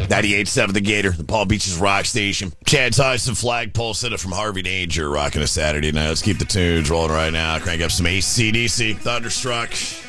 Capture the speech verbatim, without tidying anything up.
ninety-eight point seven The Gator, the Palm Beaches Rock Station. Chad Tyson, Flagpole, sent it from Harvey Danger, rocking a Saturday night. Let's keep the tunes rolling right now. Crank up some A C D C, Thunderstruck.